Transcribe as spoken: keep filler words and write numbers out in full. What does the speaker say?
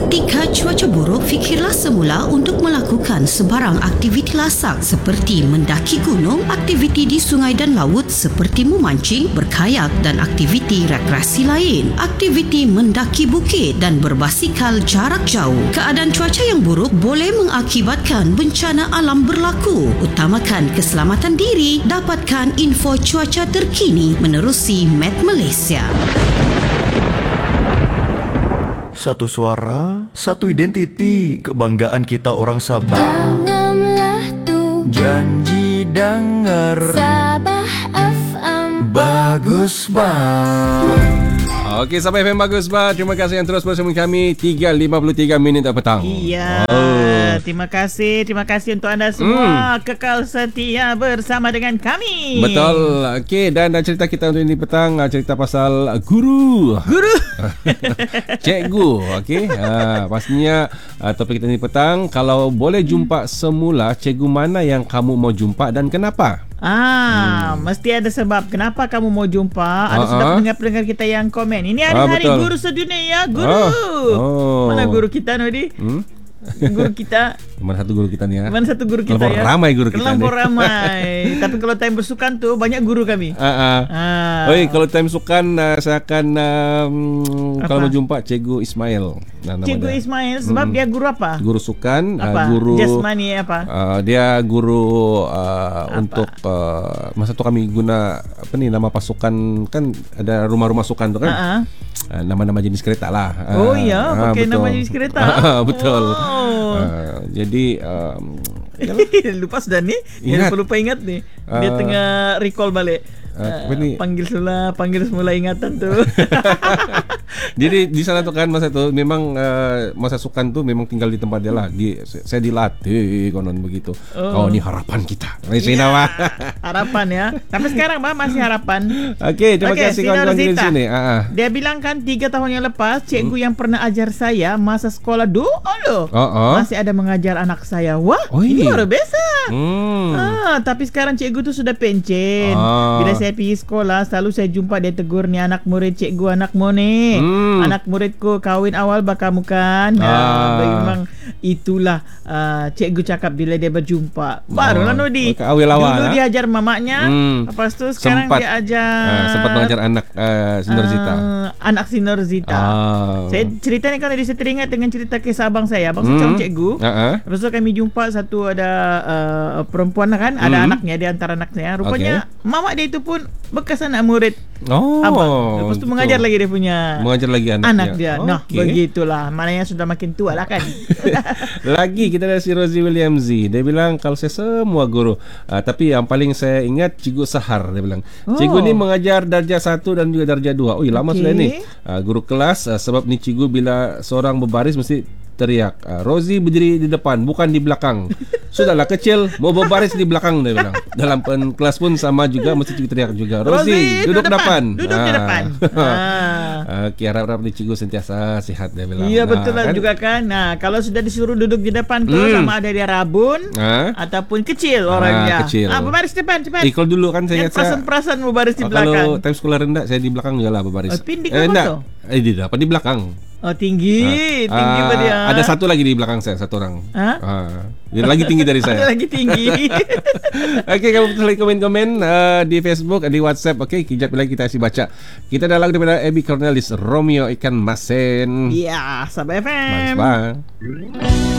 Ketika cuaca buruk, fikirlah semula untuk melakukan sebarang aktiviti lasak seperti mendaki gunung, aktiviti di sungai dan laut seperti memancing, berkayak dan aktiviti rekreasi lain. Aktiviti mendaki bukit dan berbasikal jarak jauh. Keadaan cuaca yang buruk boleh mengakibatkan bencana alam berlaku. Utamakan keselamatan diri. Dapatkan info cuaca terkini menerusi Met Malaysia. Satu suara, satu identiti, kebanggaan kita orang Sabah. Tanamlah tu Janji dengar Sabah F M. bagus bang. Okey, Sabah F M bagus bah. Terima kasih yang terus bersama kami. tiga lima puluh tiga minit petang. Iya. Oh. Terima kasih, terima kasih untuk anda semua hmm. kekal setia bersama dengan kami. Betul. Okey, dan cerita kita untuk ini petang cerita pasal guru. Guru. Cikgu. Okey. Ha, pastinya uh, topik kita ini petang, kalau boleh jumpa semula, cikgu mana yang kamu mau jumpa dan kenapa? Ah, hmm. mesti ada sebab kenapa kamu mau jumpa. Ada Uh-huh. sudah pendengar-pendengar kita yang komen. Ini hari-hari Ah, betul. guru sedunia ya, guru. Oh. Oh. Mana guru kita Nodi? Hmm? Guru kita. Mana satu guru kita ni ya? Mana satu guru kita Terlampau ya? ramai guru kita Terlampau ni. ramai. Tapi kalau time bersukan tu banyak guru kami. Ah, ah. Ah. Oi, kalau time sukan uh, saya akan um, kalau Apa? mau jumpa Cikgu Ismail. Nah, nama Cikgu dia. Ismail sebab Hmm. dia guru apa? Guru sukan, Apa? uh, guru Jasmani apa? Uh, dia guru uh, untuk uh, masa tu kami guna apa ni nama pasukan, kan ada rumah-rumah sukan tu kan. Uh-huh. Uh, nama-nama jenis kereta lah. Oh iya, uh, pakai betul. nama jenis kereta. Betul. Oh. Uh, jadi um, lupa sudah ni. Dia Ingat. lupa-lupa ingat nih. Dia Uh, tengah recall balik. uh, apa Uh, ni? panggil semula, panggil semula ingatan tu. Jadi di sana tu kan masa tu memang uh, masa sukan tu memang tinggal di tempat dia lah. Di, saya dilatih konon begitu. Oh, Oh. ni harapan kita. Malaysia Ya, nama. harapan ya. Tapi sekarang bah masih harapan. Okey, terima Okey, kasih Sinar kawan-kawan di Zita. sini. Ah, ah. Dia bilang kan tiga tahun yang lepas cikgu hmm. yang pernah ajar saya masa sekolah dulu loh. Oh, oh. Masih ada mengajar anak saya. Wah, Oi. ini luar biasa. Hmm. Ah, tapi sekarang cikgu tu sudah pencen. Ah. Bila saya pergi sekolah, selalu saya jumpa dia tegur ni anak murid cikgu, anak mo ni. Hmm. Anak muridku kahwin awal bakamu kan. Ah. Ah. Memang itulah uh, cikgu cakap bila dia berjumpa. Barulah Oh, Nodi. okay, awal awal, Dulu ah. dia ajar mamaknya. Hmm. Lepas tu sekarang Sempat, dia ajar uh, sempat mengajar anak uh, Sinar Zita. Uh, anak Sinar Zita. Ah. Saya cerita ni kan saya teringat dengan cerita kisah abang saya. Abang saya Hmm. calon cikgu. Uh-huh. Lepas tu kami jumpa satu ada uh, perempuan lah kan, ada Hmm. anaknya di antara anak saya. Rupanya mamak dia itu pun bekas anak murid Oh. abang. Lepas tu gitu. mengajar lagi dia punya Mengajar lagi anaknya. anak dia. Nah, Okey. begitulah. Maknanya sudah makin tua lah kan. Lagi kita ada si Rosie William Z. Dia bilang kalau saya semua guru, uh, tapi yang paling saya ingat Cikgu Sahar. Dia bilang Oh. cikgu ni mengajar darjah satu dan juga darjah dua. Oh, lama Okey. sudah ni. Uh, guru kelas uh, sebab ni cikgu bila seorang berbaris mesti teriak, uh, Rosie berdiri di depan bukan di belakang. Sudahlah kecil mau berbaris di belakang, dia bilang. Dalam pen, kelas pun sama juga mesti cikgu teriak juga. Rosie, Rosie, duduk depan. Duduk di Ah. depan. Ah. Okey, harap-harap ni cikgu sentiasa sihat, dia bilang. Iya Nah, betul lah kan? juga kan. Nah, kalau sudah disuruh duduk di depan tu Hmm. sama ada dia rabun Ha? ataupun kecil orangnya. kecil. Ah, berbaris depan cepat. Eh, kalau dulu kan saya Yang ingat saya perasan-perasan berbaris di oh, belakang. kalau time sekolah rendah saya di belakang juga lah berbaris. Oh, pindik eh, apa enggak. tu? Eh, di depan di belakang. Oh, tinggi, Ah, tinggi ah, apa dia? Ada satu lagi di belakang saya, satu orang. Ha? Ah, dia lagi tinggi dari Ada saya. lagi tinggi. Okey, kamu boleh komen-komen uh, di Facebook, di WhatsApp. Okey, kejap lagi kita kasih baca. Kita dah lagu daripada Abby Cornelis, Romeo Ikan Masen. Ya, Sabah F M. Bagus bang.